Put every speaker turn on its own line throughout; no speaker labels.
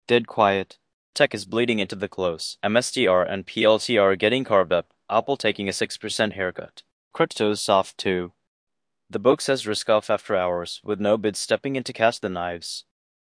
Dead quiet. Tech is bleeding into the close. MSTR and PLTR getting carved up. Apple taking a 6% haircut. Crypto's soft too. The book says risk off after hours, with no bids stepping in to cast the knives.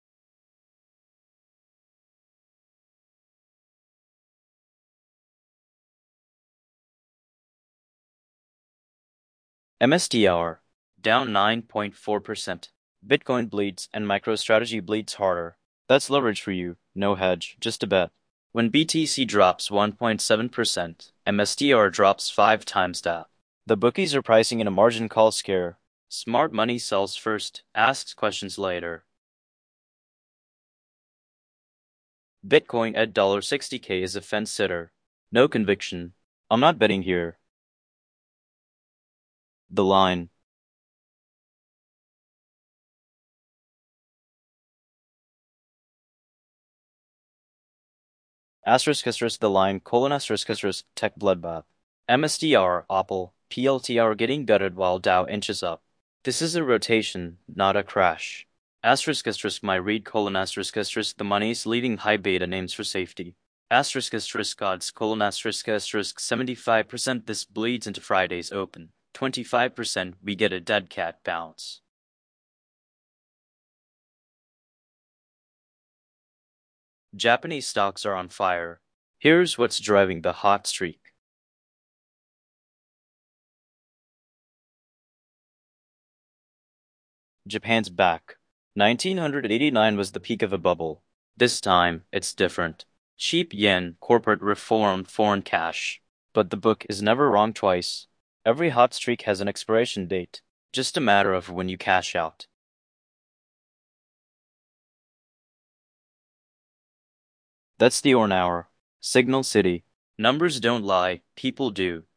MSTR down 9.4%. Bitcoin bleeds and MicroStrategy bleeds harder. That's leverage for you, no hedge, just a bet. When BTC drops 1.7%, MSTR drops 5 times that. The bookies are pricing in a margin call scare. Smart money sells first, asks questions later. Bitcoin at $60K is a fence sitter. No conviction. I'm not betting here. The line. Asterisk the line, colon asterisk tech bloodbath. MSTR, Apple, PLTR getting gutted while Dow inches up. This is a rotation, not a crash. My read colon asterisk the money's leaving high beta names for safety. Odds colon asterisk 75% this bleeds into Friday's open. 25% we get a dead cat bounce. Japanese stocks are on fire. Here's what's driving the hot streak. Japan's back. 1989 was the peak of a bubble. This time, it's different. Cheap yen, corporate reform, foreign cash. But the book is never wrong twice. Every hot streak has an expiration date. Just a matter of when you cash out. That's the Orn Hour. Signal City. Numbers don't lie, people do.